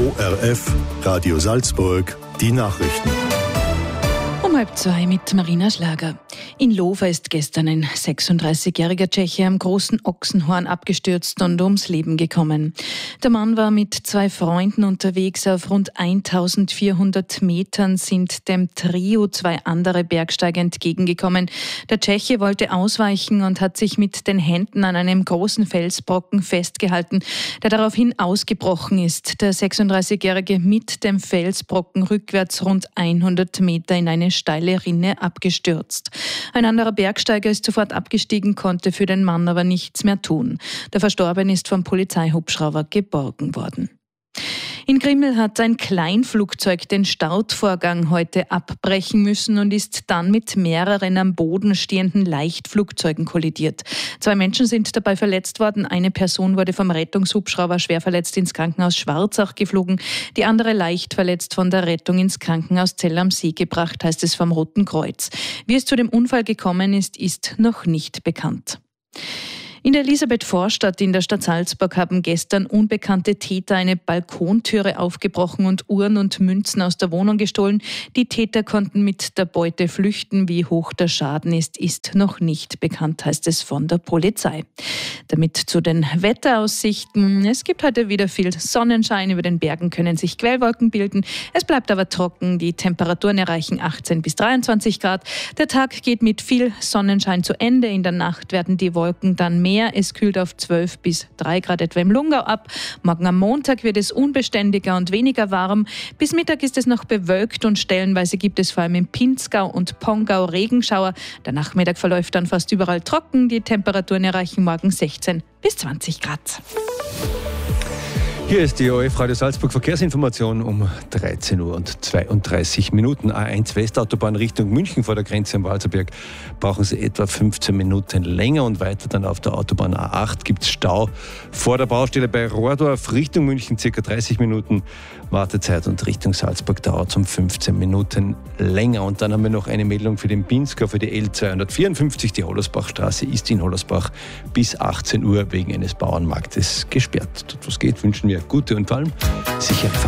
ORF Radio Salzburg, die Nachrichten. Um 1:30 mit Marina Schlager. In Lofa ist gestern ein 36-jähriger Tscheche am Großen Ochsenhorn abgestürzt und ums Leben gekommen. Der Mann war mit 2 Freunden unterwegs. Auf rund 1400 Metern sind dem Trio 2 andere Bergsteiger entgegengekommen. Der Tscheche wollte ausweichen und hat sich mit den Händen an einem großen Felsbrocken festgehalten, der daraufhin ausgebrochen ist. Der 36-jährige mit dem Felsbrocken rückwärts rund 100 Meter in eine steile Rinne abgestürzt. Ein anderer Bergsteiger ist sofort abgestiegen, konnte für den Mann aber nichts mehr tun. Der Verstorbene ist vom Polizeihubschrauber geborgen worden. In Grimmel hat ein Kleinflugzeug den Startvorgang heute abbrechen müssen und ist dann mit mehreren am Boden stehenden Leichtflugzeugen kollidiert. 2 Menschen sind dabei verletzt worden. Eine Person wurde vom Rettungshubschrauber schwer verletzt ins Krankenhaus Schwarzach geflogen. Die andere leicht verletzt von der Rettung ins Krankenhaus Zell am See gebracht, heißt es vom Roten Kreuz. Wie es zu dem Unfall gekommen ist noch nicht bekannt. In der Elisabeth-Vorstadt in der Stadt Salzburg haben gestern unbekannte Täter eine Balkontüre aufgebrochen und Uhren und Münzen aus der Wohnung gestohlen. Die Täter konnten mit der Beute flüchten. Wie hoch der Schaden ist noch nicht bekannt, heißt es von der Polizei. Damit zu den Wetteraussichten. Es gibt heute wieder viel Sonnenschein. Über den Bergen können sich Quellwolken bilden. Es bleibt aber trocken. Die Temperaturen erreichen 18 bis 23 Grad. Der Tag geht mit viel Sonnenschein zu Ende. In der Nacht werden die Wolken dann mehr. Es kühlt auf 12 bis 3 Grad etwa im Lungau ab. Morgen am Montag wird es unbeständiger und weniger warm. Bis Mittag ist es noch bewölkt und stellenweise gibt es vor allem im Pinzgau und Pongau Regenschauer. Der Nachmittag verläuft dann fast überall trocken. Die Temperaturen erreichen morgen 16 bis 20 Grad. Hier ist die ORF Radio Salzburg Verkehrsinformation um 13:32 Uhr. A1 Westautobahn Richtung München vor der Grenze am Walserberg brauchen Sie etwa 15 Minuten länger und weiter dann auf der Autobahn A8 gibt es Stau vor der Baustelle bei Rohrdorf Richtung München ca. 30 Minuten Wartezeit und Richtung Salzburg dauert es um 15 Minuten länger. Und dann haben wir noch eine Meldung für den Pinzgau für die L254. Die Hollersbachstraße ist in Hollersbach bis 18 Uhr wegen eines Bauernmarktes gesperrt. Dort was geht, wünschen wir gute und vor allem sichere Fahrt.